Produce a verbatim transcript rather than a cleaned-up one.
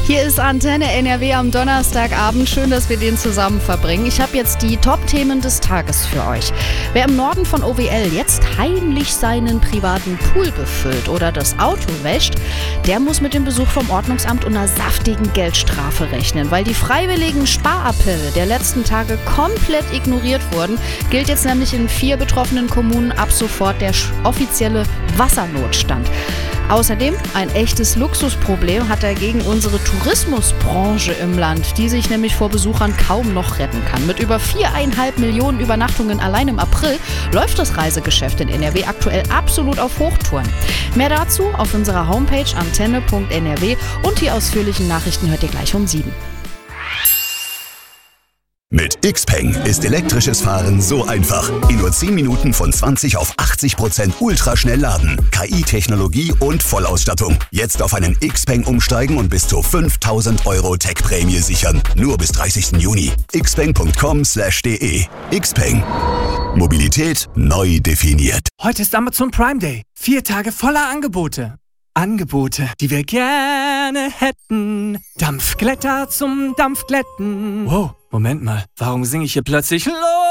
Hier ist Antenne N R W am Donnerstagabend. Schön, dass wir den zusammen verbringen. Ich habe jetzt die Top-Themen des Tages für euch. Wer im Norden von O W L jetzt heimlich seinen privaten Pool befüllt oder das Auto wäscht, der muss mit dem Besuch vom Ordnungsamt und einer saftigen Geldstrafe rechnen. Weil die freiwilligen Sparappelle der letzten Tage komplett ignoriert wurden, gilt jetzt nämlich in vier betroffenen Kommunen ab sofort der offizielle Wassernotstand. Außerdem ein echtes Luxusproblem hat dagegen unsere Tourismusbranche im Land, die sich nämlich vor Besuchern kaum noch retten kann. Mit über viereinhalb Millionen Übernachtungen allein im April läuft das Reisegeschäft in N R W aktuell absolut auf Hochtouren. Mehr dazu auf unserer Homepage antenne punkt n r w und die ausführlichen Nachrichten hört ihr gleich um sieben. Mit Xpeng ist elektrisches Fahren so einfach. In nur zehn Minuten von zwanzig auf achtzig Prozent ultraschnell laden. K I-Technologie und Vollausstattung. Jetzt auf einen Xpeng umsteigen und bis zu fünftausend Euro Tech-Prämie sichern. Nur bis dreißigsten Juni. xpeng punkt com slash de. Xpeng. Mobilität neu definiert. Heute ist Amazon Prime Day. Vier Tage voller Angebote. Angebote, die wir gerne hätten. Dampfglätter zum Dampfglätten. Wow, Moment mal. Warum singe ich hier plötzlich los?